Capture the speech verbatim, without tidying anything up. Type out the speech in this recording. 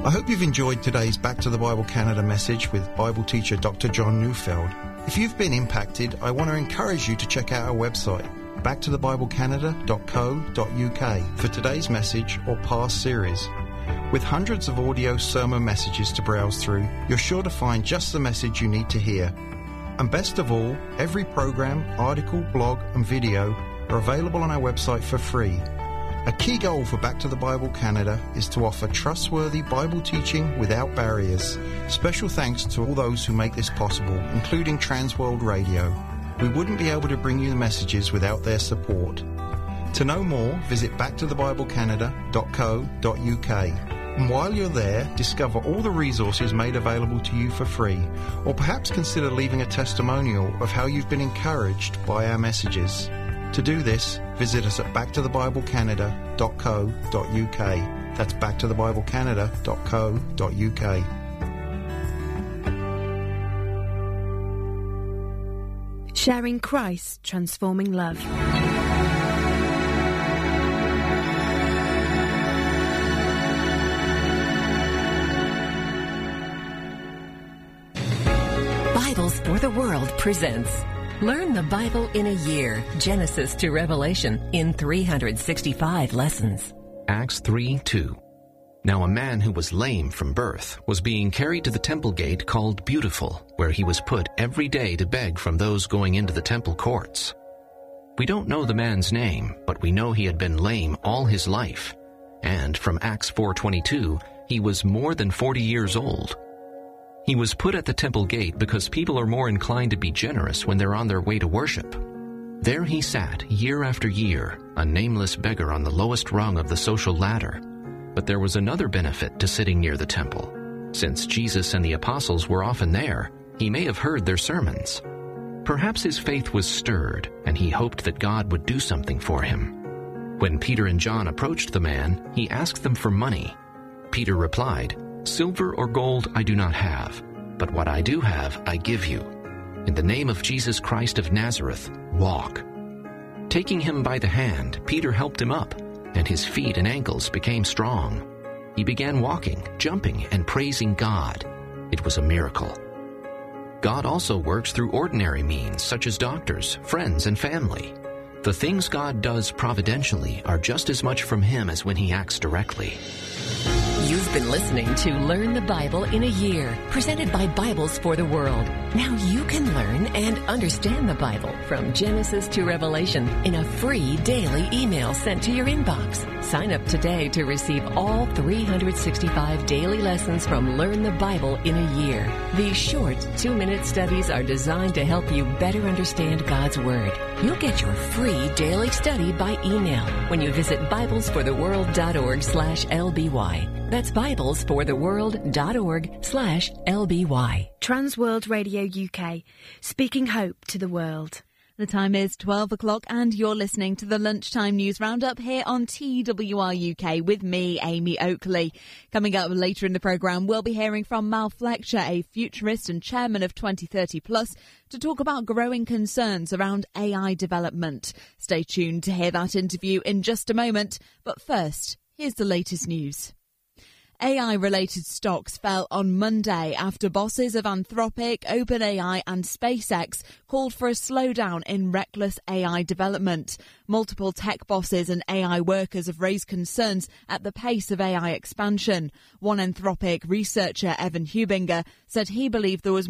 I hope you've enjoyed today's Back to the Bible Canada message with Bible teacher Doctor John Neufeld. If you've been impacted, I want to encourage you to check out our website, back to the bible canada dot co dot uk, for today's message or past series. With hundreds of audio sermon messages to browse through, you're sure to find just the message you need to hear. And best of all, every program, article, blog and video are available on our website for free. A key goal for Back to the Bible Canada is to offer trustworthy Bible teaching without barriers. Special thanks to all those who make this possible, including Transworld Radio. We wouldn't be able to bring you the messages without their support. To know more, visit back to the bible canada dot co dot uk. And while you're there, discover all the resources made available to you for free, or perhaps consider leaving a testimonial of how you've been encouraged by our messages. To do this, visit us at back to the bible canada dot co dot uk. That's back to the bible canada dot co dot uk. Sharing Christ, transforming love. Bibles for the World presents Learn the Bible in a Year, Genesis to Revelation, in three hundred sixty-five lessons. Acts three two. Now a man who was lame from birth was being carried to the temple gate called Beautiful, where he was put every day to beg from those going into the temple courts. We don't know the man's name, but we know he had been lame all his life. And from Acts four twenty-two, he was more than forty years old. He was put at the temple gate because people are more inclined to be generous when they're on their way to worship. There he sat year after year, a nameless beggar on the lowest rung of the social ladder. But there was another benefit to sitting near the temple. Since Jesus and the apostles were often there, he may have heard their sermons. Perhaps his faith was stirred, and he hoped that God would do something for him. When Peter and John approached the man, he asked them for money. Peter replied, "Silver or gold I do not have, but what I do have I give you. In the name of Jesus Christ of Nazareth, walk." Taking him by the hand, Peter helped him up, and his feet and ankles became strong. He began walking, jumping, and praising God. It was a miracle. God also works through ordinary means, such as doctors, friends, and family. The things God does providentially are just as much from Him as when He acts directly. You've been listening to Learn the Bible in a Year, presented by Bibles for the World. Now you can learn and understand the Bible from Genesis to Revelation in a free daily email sent to your inbox. Sign up today to receive all three hundred sixty-five daily lessons from Learn the Bible in a Year. These short two-minute studies are designed to help you better understand God's Word. You'll get your free daily study by email when you visit bibles for the world dot org slash L B Y. That's bibles for the world dot org slash L B Y. Transworld Radio U K, speaking hope to the world. The time is twelve o'clock and you're listening to the Lunchtime News Roundup here on T W R U K with me, Amy Oakley. Coming up later in the programme, we'll be hearing from Mal Fletcher, a futurist and chairman of twenty thirty plus, to talk about growing concerns around A I development. Stay tuned to hear that interview in just a moment. But first, here's the latest news. A I-related stocks fell on Monday after bosses of Anthropic, OpenAI and SpaceX called for a slowdown in reckless A I development. Multiple tech bosses and A I workers have raised concerns at the pace of A I expansion. One Anthropic researcher, Evan Hubinger, said he believed there was